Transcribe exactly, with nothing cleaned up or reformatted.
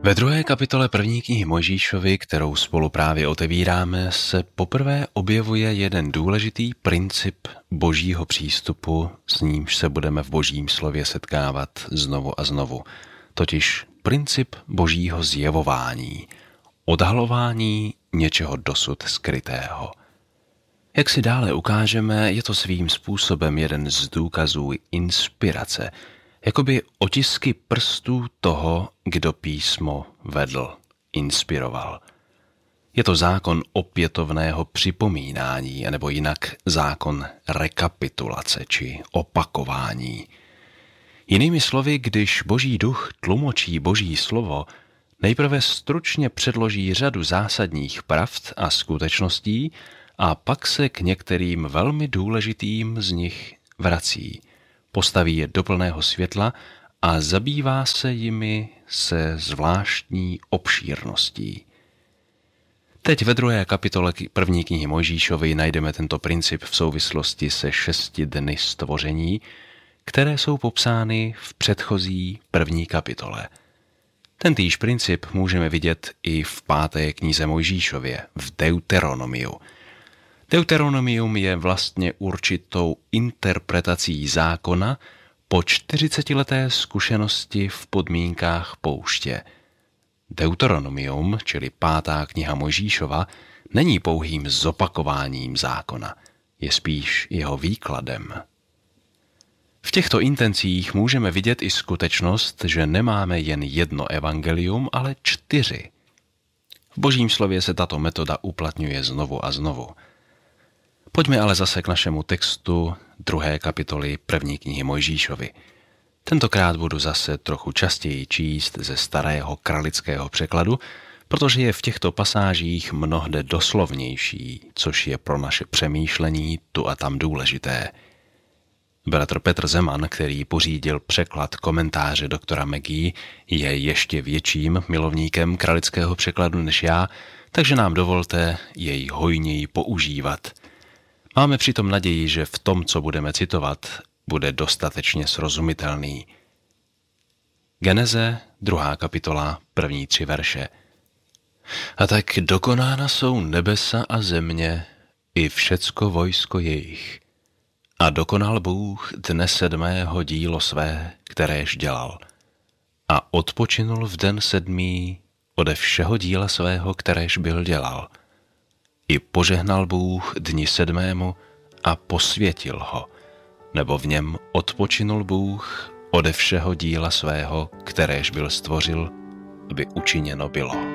Ve druhé kapitole první knihy Mojžíšovy, kterou spolu právě otevíráme, se poprvé objevuje jeden důležitý princip božího přístupu, s nímž se budeme v božím slově setkávat znovu a znovu, totiž princip božího zjevování, odhalování něčeho dosud skrytého. Jak si dále ukážeme, je to svým způsobem jeden z důkazů inspirace, jakoby otisky prstů toho, kdo písmo vedl, inspiroval. Je to zákon opětovného připomínání, nebo jinak zákon rekapitulace či opakování. Jinými slovy, když Boží duch tlumočí Boží slovo, nejprve stručně předloží řadu zásadních pravd a skutečností a pak se k některým velmi důležitým z nich vrací. Postaví je do plného světla a zabývá se jimi se zvláštní obšírností. Teď ve druhé kapitole první knihy Mojžíšovy najdeme tento princip v souvislosti se šesti dny stvoření, které jsou popsány v předchozí první kapitole. Tentýž princip můžeme vidět i v páté knize Mojžíšově, v Deuteronomiu. Deuteronomium je vlastně určitou interpretací zákona po čtyřicetileté zkušenosti v podmínkách pouště. Deuteronomium, čili pátá kniha Mojžíšova, není pouhým zopakováním zákona, je spíš jeho výkladem. V těchto intencích můžeme vidět i skutečnost, že nemáme jen jedno evangelium, ale čtyři. V Božím slově se tato metoda uplatňuje znovu a znovu. Pojďme ale zase k našemu textu druhé kapitoly první knihy Mojžíšovy. Tentokrát budu zase trochu častěji číst ze starého kralického překladu, protože je v těchto pasážích mnohde doslovnější, což je pro naše přemýšlení tu a tam důležité. Bratr Petr Zeman, který pořídil překlad komentáře doktora Maggie, je ještě větším milovníkem kralického překladu než já, takže nám dovolte jej hojněji používat. Máme přitom naději, že v tom, co budeme citovat, bude dostatečně srozumitelný. Geneze, druhá kapitola, první tři verše. A tak dokonána jsou nebesa a země, i všecko vojsko jejich. A dokonal Bůh dne sedmého dílo své, kteréž dělal. A odpočinul v den sedmý ode všeho díla svého, kteréž byl dělal. I požehnal Bůh dni sedmému a posvětil ho, nebo v něm odpočinul Bůh ode všeho díla svého, kteréž byl stvořil, aby učiněno bylo.